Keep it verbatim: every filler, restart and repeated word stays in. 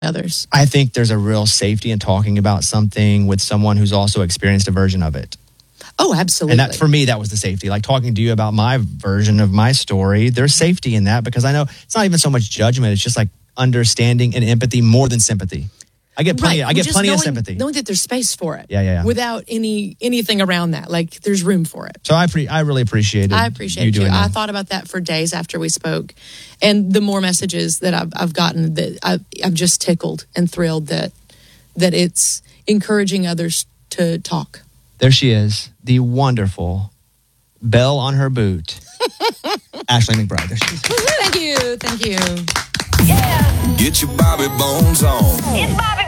others. I think there's a real safety in talking about something with someone who's also experienced a version of it. Oh, absolutely. And that, for me, that was the safety. Like talking to you about my version of my story, there's safety in that because I know it's not even so much judgment. It's just like understanding and empathy more than sympathy. I get plenty. Right. I get Just plenty knowing, of sympathy. Knowing that there's space for it. Yeah, yeah, yeah. Without any anything around that, like there's room for it. So I pre- I really appreciated. I appreciate you. you. Doing I that. thought about that for days after we spoke, and the more messages that I've I've gotten, that I've, I'm just tickled and thrilled that that it's encouraging others to talk. There she is, the wonderful bell on her boot, Ashley McBride. There she is. Thank you, thank you. Yeah. Get your Bobby Bones on. It's Bobby.